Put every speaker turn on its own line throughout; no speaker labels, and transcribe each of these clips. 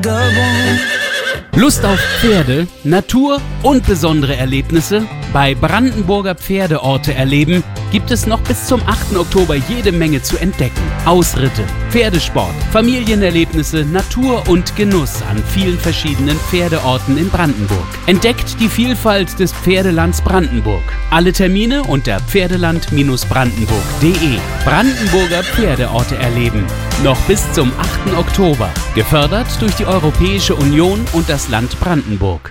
vagabond.
Lust auf Pferde, Natur und besondere Erlebnisse? Bei Brandenburger Pferdeorte erleben gibt es noch bis zum 8. Oktober jede Menge zu entdecken. Ausritte, Pferdesport, Familienerlebnisse, Natur und Genuss an vielen verschiedenen Pferdeorten in Brandenburg. Entdeckt die Vielfalt des Pferdelands Brandenburg. Alle Termine unter pferdeland-brandenburg.de. Brandenburger Pferdeorte erleben. Noch bis zum 8. Oktober. Gefördert durch die Europäische Union und das Land Brandenburg.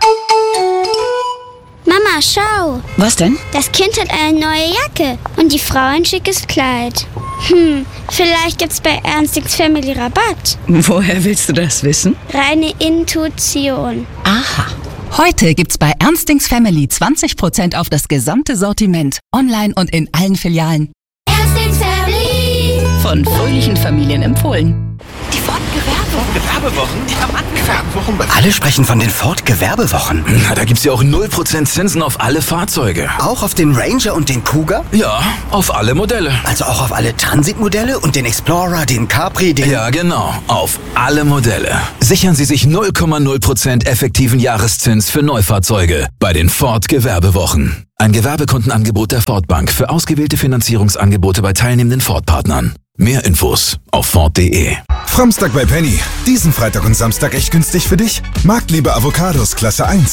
Mama, schau.
Was denn?
Das Kind hat eine neue Jacke und die Frau ein schickes Kleid. Vielleicht gibt's bei Ernstings Family Rabatt.
Woher willst du das wissen?
Reine Intuition.
Aha. Heute gibt's bei Ernstings Family 20% auf das gesamte Sortiment. Online und in allen Filialen.
Ernstings Family.
Von fröhlichen Familien empfohlen.
Die Ford-Gewerbewochen? Gewerbewochen?
Alle sprechen von den Ford-Gewerbewochen.
Na, da gibt's ja auch 0% Zinsen auf alle Fahrzeuge.
Auch auf den Ranger und den Cougar?
Ja, auf alle Modelle.
Also auch auf alle Transit-Modelle und den Explorer, den Capri, den...
Ja, genau. Auf alle Modelle. Sichern Sie sich 0,0% effektiven Jahreszins für Neufahrzeuge bei den Ford-Gewerbewochen. Ein Gewerbekundenangebot der Ford Bank für ausgewählte Finanzierungsangebote bei teilnehmenden Ford-Partnern. Mehr Infos auf Ford.de.
Framstag bei Penny. Diesen Freitag und Samstag echt günstig für dich? Marktliebe Avocados Klasse 1.